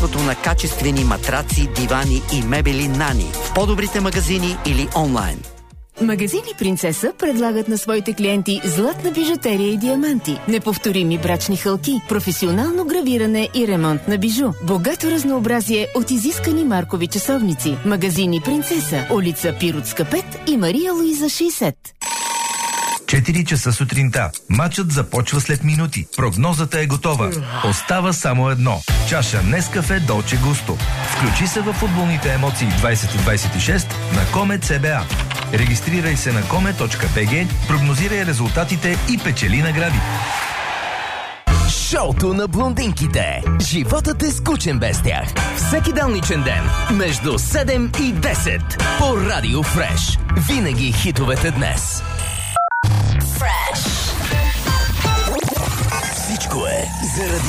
на качествени матраци, дивани и мебели Нани в по-добрите магазини или онлайн. Магазини Принцеса предлагат на своите клиенти златна бижутерия и диаманти, неповторими брачни хълки, професионално гравиране и ремонт на бижу, богато разнообразие от изискани маркови часовници. Магазини Принцеса, улица Пиротска 5 и Мария Луиза 60. 4 часа сутринта. Матчът започва след минути. Прогнозата е готова. Остава само едно. Чаша Нескафе Долче Густо. Включи се във футболните емоции 2026 на Comet CBA. Регистрирай се на comet.bg, прогнозирай резултатите и печели награди. Шоуто на блондинките. Животът е скучен без тях. Всеки делничен ден между 7 и 10 по Радио Фреш. Винаги хитовете днес. Фреш. Всичко е заради